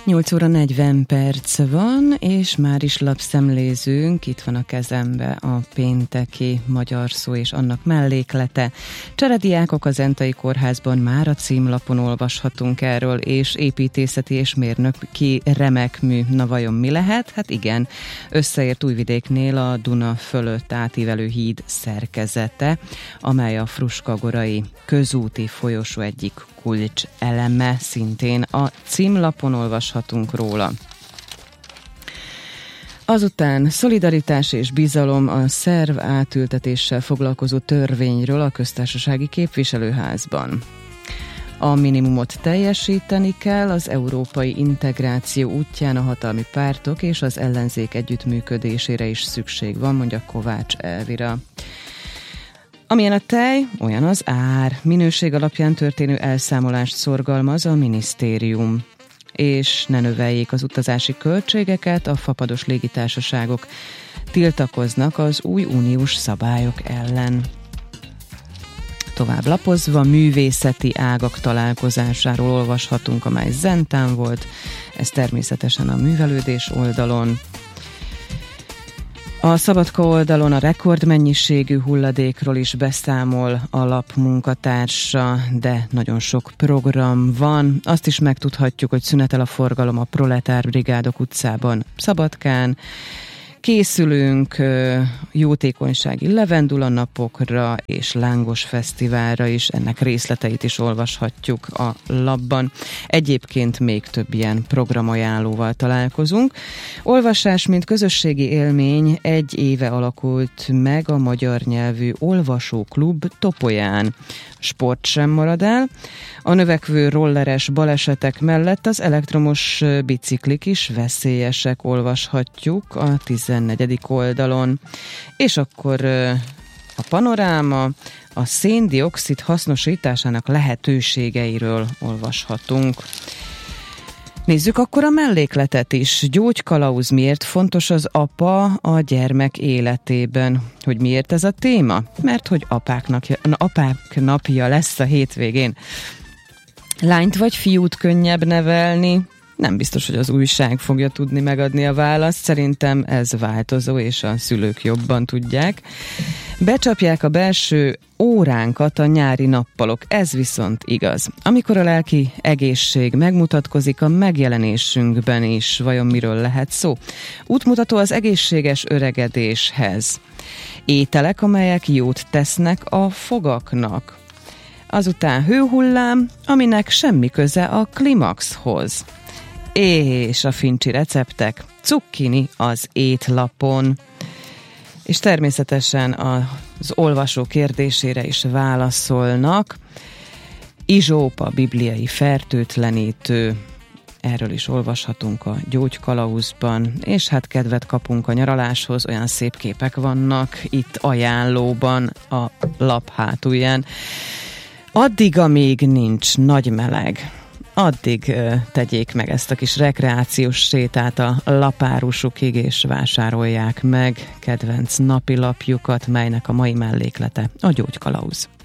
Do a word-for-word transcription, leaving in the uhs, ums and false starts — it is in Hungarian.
nyolc óra negyven perc van, és már is lapszemlézünk, itt van a kezembe a pénteki magyar szó és annak melléklete. Cserediákok a Zentai Kórházban már a címlapon olvashatunk erről, és építészeti és mérnöki remekmű. Na vajon mi lehet? Hát igen, összeért Újvidéknél a Duna fölött átívelő híd szerkezete, amely a Fruskagorai közúti folyosó egyik kulcs eleme, szintén a címlapon olvashatunk róla. Azután szolidaritás és bizalom a szerv átültetéssel foglalkozó törvényről a köztársasági képviselőházban. A minimumot teljesíteni kell, az európai integráció útján a hatalmi pártok és az ellenzék együttműködésére is szükség van, mondja Kovács Elvira. Amilyen a tej, olyan az ár. Minőség alapján történő elszámolást szorgalmaz a minisztérium. És ne növeljék az utazási költségeket, a fapados légitársaságok tiltakoznak az új uniós szabályok ellen. Tovább lapozva, művészeti ágak találkozásáról olvashatunk, amely Zentán volt, ez természetesen a művelődés oldalon. A Szabadka oldalon a rekordmennyiségű hulladékról is beszámol a lap munkatársa, de nagyon sok program van. Azt is megtudhatjuk, hogy szünetel a forgalom a Proletár Brigádok utcában Szabadkán. Készülünk jótékonysági levendula napokra és lángos fesztiválra is, ennek részleteit is olvashatjuk a lapban. Egyébként még több ilyen programajánlóval találkozunk. Olvasás, mint közösségi élmény, egy éve alakult meg a magyar nyelvű olvasóklub Topolyán. Sport sem marad el. A növekvő rolleres balesetek mellett az elektromos biciklik is veszélyesek, olvashatjuk a tizennegyedik oldalon. És akkor a panoráma, a szén-dioxid hasznosításának lehetőségeiről olvashatunk. Nézzük akkor a mellékletet is. Gyógykalauz, miért fontos az apa a gyermek életében? Hogy miért ez a téma? Mert hogy apák napja, apák napja lesz a hétvégén. Lányt vagy fiút könnyebb nevelni? Nem biztos, hogy az újság fogja tudni megadni a választ. Szerintem ez változó, és a szülők jobban tudják. Becsapják a belső óránkat a nyári nappalok. Ez viszont igaz. Amikor a lelki egészség megmutatkozik a megjelenésünkben is, vajon miről lehet szó? Útmutató az egészséges öregedéshez. Ételek, amelyek jót tesznek a fogaknak. Azután hőhullám, aminek semmi köze a klimaxhoz. És a fincsi receptek, cukkini az étlapon. És természetesen az olvasó kérdésére is válaszolnak. Izsópa, bibliai fertőtlenítő, erről is olvashatunk a Gyógykalauzban, és hát kedvet kapunk a nyaraláshoz, olyan szép képek vannak itt ajánlóban a lap hátulján. Addig, amíg nincs nagy meleg, addig uh, tegyék meg ezt a kis rekreációs sétát a lapárusukig, és vásárolják meg kedvenc napilapjukat, melynek a mai melléklete a Gyógykalauz.